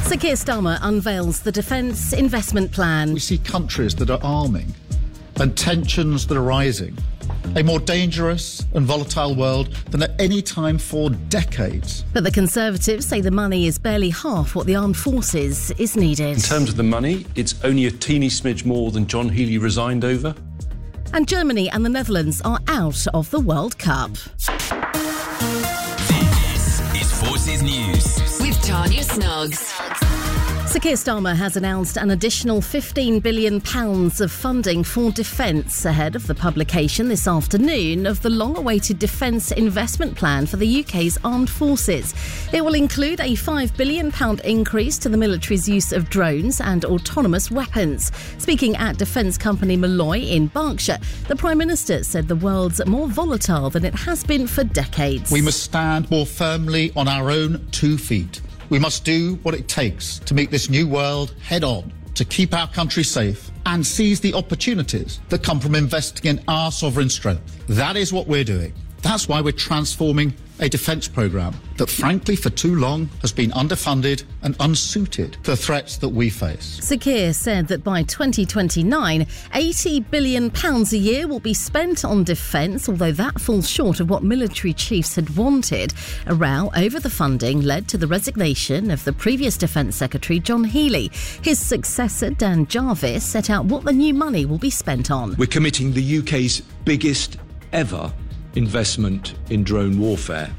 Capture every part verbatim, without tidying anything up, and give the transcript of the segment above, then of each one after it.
Sir Keir Starmer unveils the Defence Investment Plan. We see countries that are arming and tensions that are rising. A more dangerous and volatile world than at any time for decades. But the Conservatives say the money is barely half what the armed forces is needed. In terms of the money, it's only a teeny smidge more than John Healey resigned over. And Germany and the Netherlands are out of the World Cup. This is Forces News with Tanya Snuggs. Sir Keir Starmer has announced an additional fifteen billion pounds of funding for defence ahead of the publication this afternoon of the long-awaited Defence Investment Plan for the U K's armed forces. It will include a five billion pounds increase to the military's use of drones and autonomous weapons. Speaking at defence company Malloy in Berkshire, the Prime Minister said the world's more volatile than it has been for decades. We must stand more firmly on our own two feet. We must do what it takes to meet this new world head on, to keep our country safe and seize the opportunities that come from investing in our sovereign strength. That is what we're doing. That's why we're transforming a defence programme that, frankly, for too long has been underfunded and unsuited to the threats that we face. Sir Keir said that by twenty twenty-nine, eighty billion pounds a year will be spent on defence, although that falls short of what military chiefs had wanted. A row over the funding led to the resignation of the previous Defence Secretary, John Healey. His successor, Dan Jarvis, set out what the new money will be spent on. We're committing the U K's biggest ever investment in drone warfare.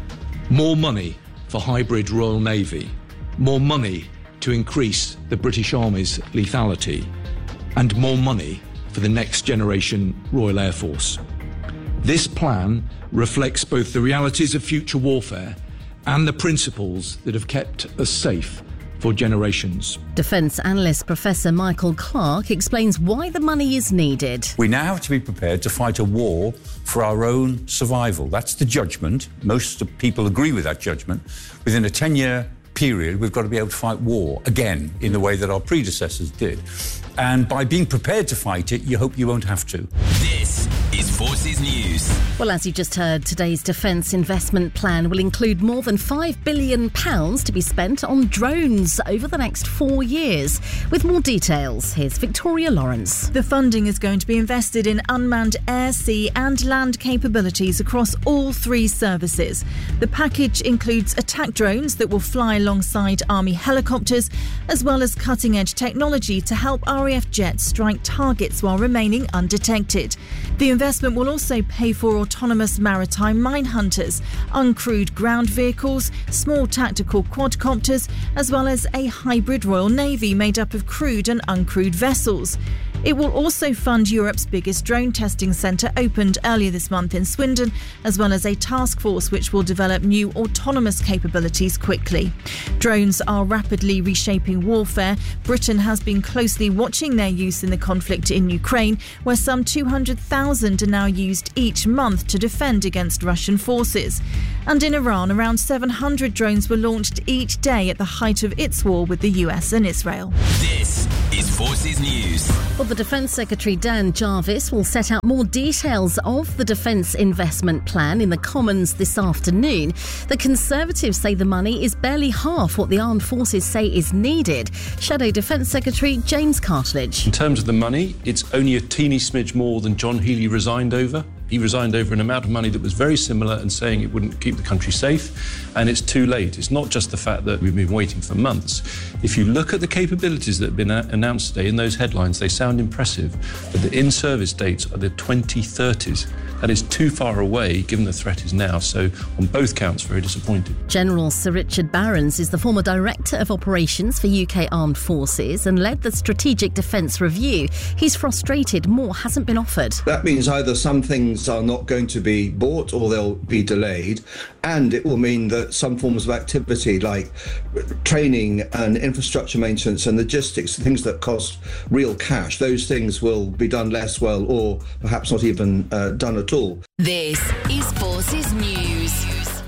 More money for hybrid Royal Navy. More money to increase the British Army's lethality. And more money for the next generation Royal Air Force. This plan reflects both the realities of future warfare and the principles that have kept us safe for generations. Defence analyst Professor Michael Clark explains why the money is needed. We now have to be prepared to fight a war for our own survival. That's the judgment. Most people agree with that judgment. Within a ten-year period, we've got to be able to fight war again in the way that our predecessors did. And by being prepared to fight it, you hope you won't have to. This is Forces News. Well, as you just heard, today's Defence Investment Plan will include more than five billion pounds to be spent on drones over the next four years. With more details, here's Victoria Lawrence. The funding is going to be invested in unmanned air, sea and land capabilities across all three services. The package includes attack drones that will fly alongside Army helicopters, as well as cutting-edge technology to help R A F jets strike targets while remaining undetected. The investment will also pay for autonomous maritime mine hunters, uncrewed ground vehicles, small tactical quadcopters, as well as a hybrid Royal Navy made up of crewed and uncrewed vessels. It will also fund Europe's biggest drone testing centre, opened earlier this month in Swindon, as well as a task force which will develop new autonomous capabilities quickly. Drones are rapidly reshaping warfare. Britain has been closely watching their use in the conflict in Ukraine, where some two hundred thousand are now used each month to defend against Russian forces. And in Iran, around seven hundred drones were launched each day at the height of its war with the U S and Israel. This is Forces News. Well, the Defence Secretary Dan Jarvis will set out more details of the Defence Investment Plan in the Commons this afternoon. The Conservatives say the money is barely half what the armed forces say is needed. Shadow Defence Secretary James Cartledge. In terms of the money, it's only a teeny smidge more than John Healey resigned over. He resigned over an amount of money that was very similar and saying it wouldn't keep the country safe. And it's too late. It's not just the fact that we've been waiting for months. If you look at the capabilities that have been a- announced today in those headlines, they sound impressive. But the in-service dates are the twenty thirties. That is too far away, given the threat is now. So on both counts, very disappointed. General Sir Richard Barrons is the former Director of Operations for U K Armed Forces and led the Strategic Defence Review. He's frustrated more hasn't been offered. That means either some things are not going to be bought or they'll be delayed, and it will mean that some forms of activity like training and infrastructure maintenance and logistics, things that cost real cash, those things will be done less well or perhaps not even uh, done at all. This is Forces News.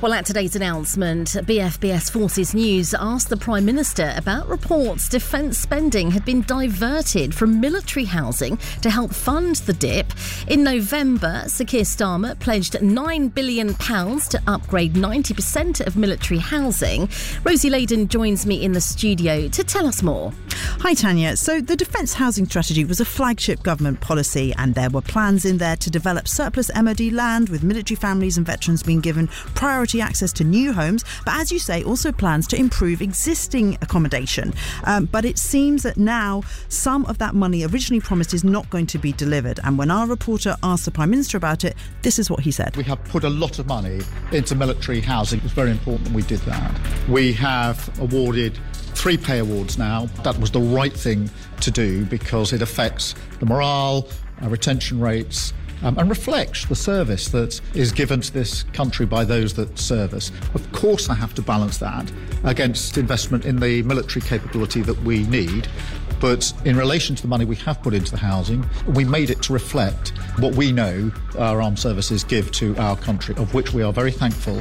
Well, at today's announcement, B F B S Forces News asked the Prime Minister about reports defence spending had been diverted from military housing to help fund the dip. In November, Sir Keir Starmer pledged nine billion pounds to upgrade ninety percent of military housing. Rosie Layden joins me in the studio to tell us more. Hi, Tanya. So the Defence Housing Strategy was a flagship government policy, and there were plans in there to develop surplus M O D land, with military families and veterans being given priority access to new homes. But as you say, also plans to improve existing accommodation. Um, but it seems that now some of that money originally promised is not going to be delivered. And when our reporter asked the Prime Minister about it, this is what he said. We have put a lot of money into military housing. It's very important we did that. We have awarded three pay awards now. That was the right thing to do because it affects the morale, uh, retention rates, um, and reflects the service that is given to this country by those that serve us. Of course, I have to balance that against investment in the military capability that we need. But in relation to the money we have put into the housing, we made it to reflect what we know our armed services give to our country, of which we are very thankful.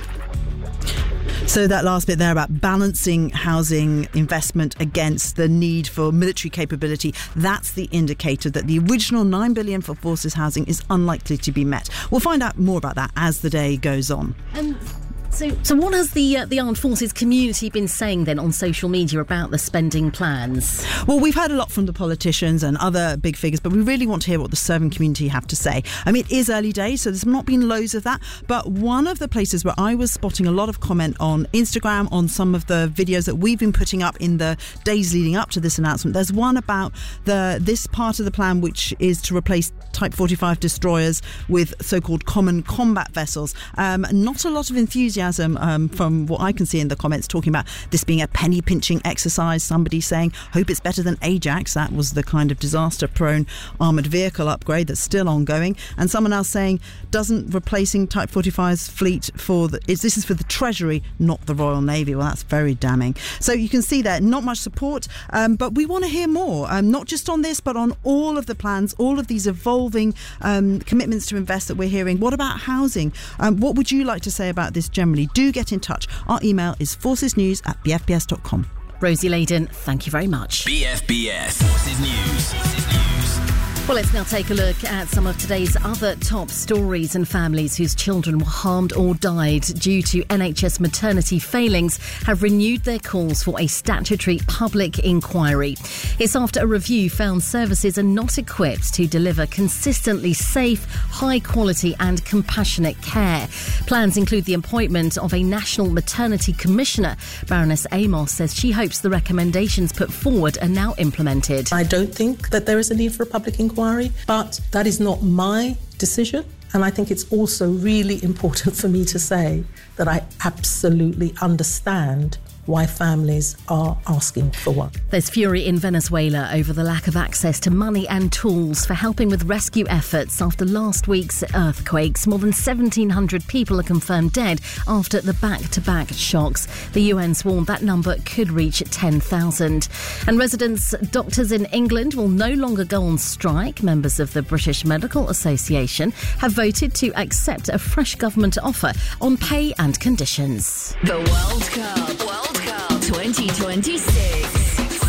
So that last bit there about balancing housing investment against the need for military capability, that's the indicator that the original nine billion pounds for forces housing is unlikely to be met. We'll find out more about that as the day goes on. Um, so, so what has the uh, the armed forces community been saying then on social media about the spending plans? Well, we've heard a lot from the politicians and other big figures, but we really want to hear what the serving community have to say. I mean, it is early days, so there's not been loads of that, but one of the places where I was spotting a lot of comment on Instagram on some of the videos that we've been putting up in the days leading up to this announcement, there's one about the this part of the plan, which is to replace Type forty-five destroyers with so-called common combat vessels. Um, not a lot of enthusiasm Um, from what I can see in the comments, talking about this being a penny-pinching exercise. Somebody saying, hope it's better than Ajax. That was the kind of disaster-prone armoured vehicle upgrade that's still ongoing. And someone else saying, doesn't replacing Type forty-five's fleet for the... Is, this is for the Treasury, not the Royal Navy. Well, that's very damning. So you can see there, not much support, um, but we want to hear more, um, not just on this, but on all of the plans, all of these evolving um, commitments to invest that we're hearing. What about housing? Um, what would you like to say about this generally? Do get in touch. Our email is forcesnews at b f b s dot com. Rosie Layden, thank you very much. B F B S Forces News. Forces News. Well, let's now take a look at some of today's other top stories, and families whose children were harmed or died due to N H S maternity failings have renewed their calls for a statutory public inquiry. It's after a review found services are not equipped to deliver consistently safe, high quality and compassionate care. Plans include the appointment of a National Maternity Commissioner. Baroness Amos says she hopes the recommendations put forward are now implemented. I don't think that there is a need for a public inquiry. Inquiry, but that is not my decision. And I think it's also really important for me to say that I absolutely understand why families are asking for one. There's fury in Venezuela over the lack of access to money and tools for helping with rescue efforts after last week's earthquakes. More than seventeen hundred people are confirmed dead after the back-to-back shocks. The U N's warned that number could reach ten thousand. And residents, doctors in England will no longer go on strike. Members of the British Medical Association have voted to accept a fresh government offer on pay and conditions. The World Cup. World Cup twenty twenty-six.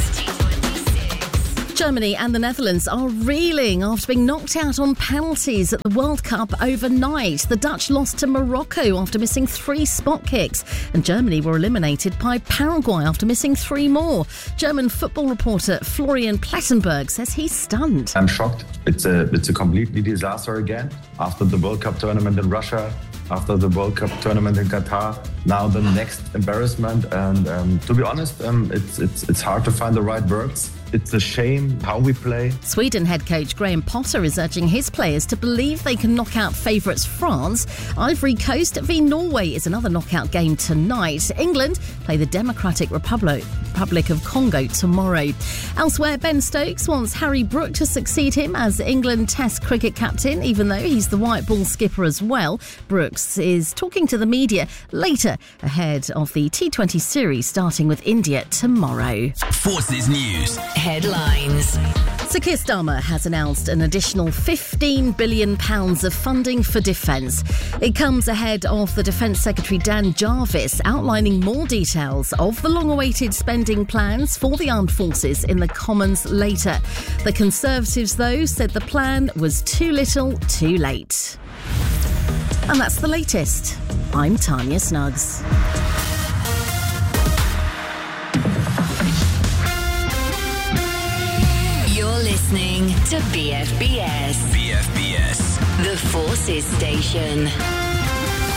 Germany and the Netherlands are reeling after being knocked out on penalties at the World Cup overnight. The Dutch lost to Morocco after missing three spot kicks, and Germany were eliminated by Paraguay after missing three more. German football reporter Florian Plettenberg says he's stunned. I'm shocked. It's a it's a completely disaster again. After the World Cup tournament in Russia, after the World Cup tournament in Qatar, now the next embarrassment. And um, to be honest, um, it's it's it's hard to find the right words. It's a shame how we play. Sweden head coach Graham Potter is urging his players to believe they can knock out favourites France. Ivory Coast v Norway is another knockout game tonight. England play the Democratic Republic, Republic of Congo tomorrow. Elsewhere, Ben Stokes wants Harry Brook to succeed him as England Test cricket captain, even though he's the white ball skipper as well. Brooks is talking to the media later ahead of the T twenty series starting with India tomorrow. Forces News. Headlines. So Keir Starmer has announced an additional fifteen billion pounds of funding for defence. It comes ahead of the Defence Secretary Dan Jarvis outlining more details of the long-awaited spending plans for the armed forces in the Commons later. The Conservatives, though, said the plan was too little, too late. And that's the latest. I'm Tanya Snuggs. Listening to B F B S. B F B S. The Forces Station.